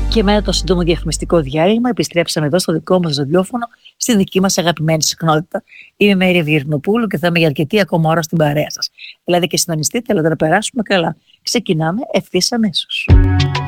Και μετά το σύντομο διαφημιστικό διάλειμμα, επιστρέψαμε εδώ στο δικό μας ραδιόφωνο, στη δική μας αγαπημένη συχνότητα. Είμαι η Μέρη Ευγερνοπούλου και θα είμαι για αρκετή ακόμα ώρα στην παρέα σας. Δηλαδή και συντονιστείτε, αλλά να περάσουμε καλά. Ξεκινάμε ευθύς αμέσως.